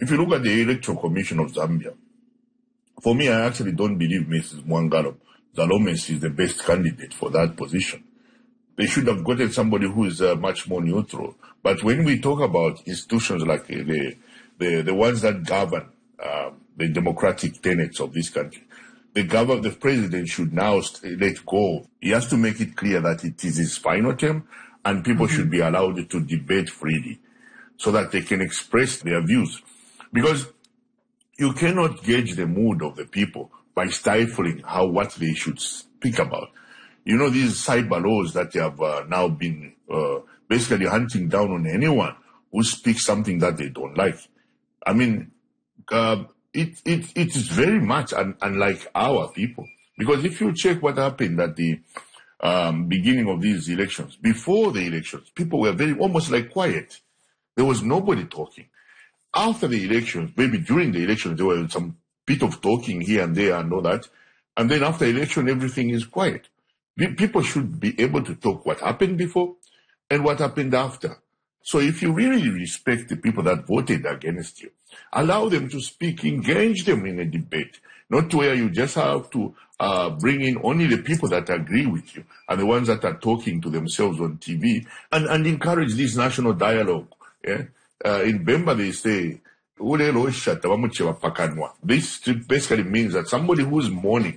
if you look at the Electoral Commission of Zambia, for me, I actually don't believe Mrs. Mwangalo Zalomes is the best candidate for that position. They should have gotten somebody who is much more neutral. But when we talk about institutions like the ones that govern the democratic tenets of this country, the president should now let go. He has to make it clear that it is his final term, and people should be allowed to debate freely so that they can express their views. Because you cannot gauge the mood of the people by stifling what they should speak about. You know, these cyber laws that have now been basically hunting down on anyone who speaks something that they don't like. I mean, it is very much unlike our people. Because if you check what happened at the beginning of these elections, before the elections, people were almost like quiet. There was nobody talking. After the elections, maybe during the elections, there was some bit of talking here and there and all that. And then after election, everything is quiet. People should be able to talk what happened before and what happened after. So if you really respect the people that voted against you, allow them to speak, engage them in a debate, not to where you just have to bring in only the people that agree with you and the ones that are talking to themselves on TV, and encourage this national dialogue. Yeah? In Bemba, they say, this basically means that somebody who's mourning,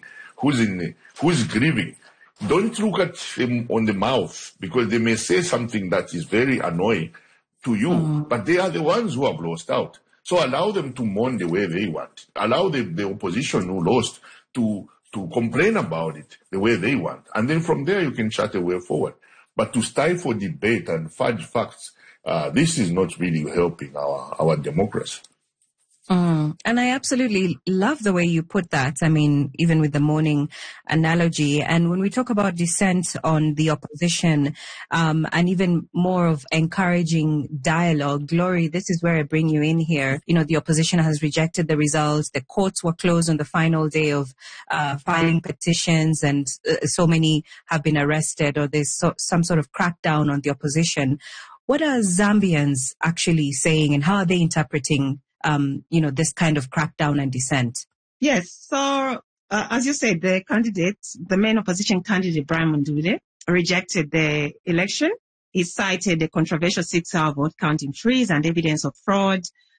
who's grieving, don't look at them on the mouth, because they may say something that is very annoying to you, but they are the ones who have lost out. So allow them to mourn the way they want. Allow the opposition who lost to complain about it the way they want. And then from there you can chart a way forward. But to stifle debate and fudge facts, this is not really helping our democracy. And I absolutely love the way you put that. I mean, even with the morning analogy. And when we talk about dissent on the opposition, and even more of encouraging dialogue, Glory, this is where I bring you in here. You know, the opposition has rejected the results. The courts were closed on the final day of filing petitions, and so many have been arrested, or there's some sort of crackdown on the opposition. What are Zambians actually saying, and how are they interpreting this kind of crackdown and dissent? Yes. So, as you said, the main opposition candidate, Brian Mundubile, rejected the election. He cited the controversial 6-hour vote counting freeze and evidence of fraud.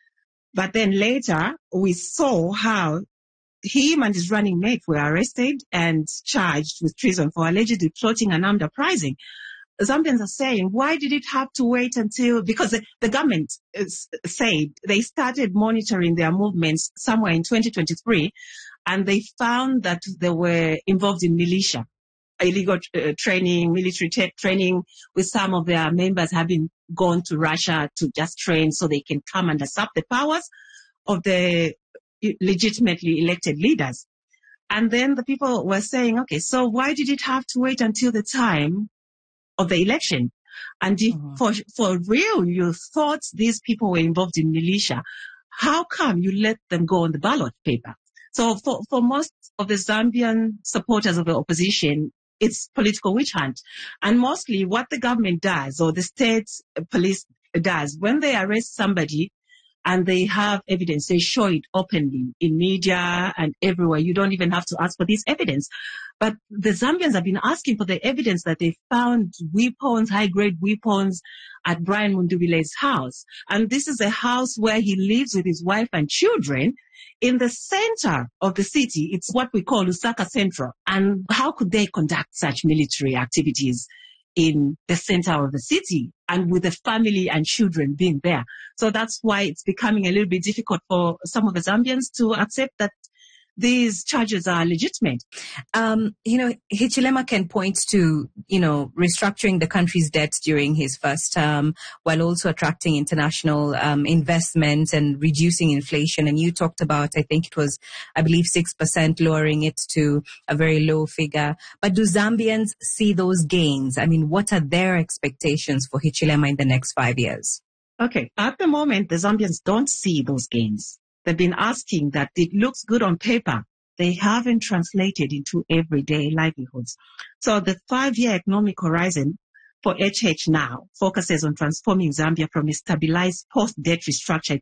But then later, we saw how him and his running mate were arrested and charged with treason for allegedly plotting an armed uprising. Zambians are saying, why did it have to wait until, because the government said they started monitoring their movements somewhere in 2023, and they found that they were involved in militia, illegal training, military training, with some of their members having gone to Russia to just train so they can come and usurp the powers of the legitimately elected leaders. And then the people were saying, okay, so why did it have to wait until the time of the election? And if for real you thought these people were involved in militia, how come you let them go on the ballot paper? So for most of the Zambian supporters of the opposition, it's political witch hunt. And mostly what the government does, or the state police does, when they arrest somebody and they have evidence, they show it openly in media and everywhere. You don't even have to ask for this evidence. But the Zambians have been asking for the evidence that they found weapons, high-grade weapons, at Brian Mundubile's house. And this is a house where he lives with his wife and children in the center of the city. It's what we call Lusaka Central. And how could they conduct such military activities in the center of the city and with the family and children being there? So that's why it's becoming a little bit difficult for some of the Zambians to accept that these charges are legitimate. Hichilema can point to, restructuring the country's debts during his first term, while also attracting international investment and reducing inflation. And you talked about, I believe 6%, lowering it to a very low figure. But do Zambians see those gains? I mean, what are their expectations for Hichilema in the next 5 years? Okay. At the moment, the Zambians don't see those gains. They've been asking that it looks good on paper. They haven't translated into everyday livelihoods. So the 5-year economic horizon for HH now focuses on transforming Zambia from a stabilized post-debt restructure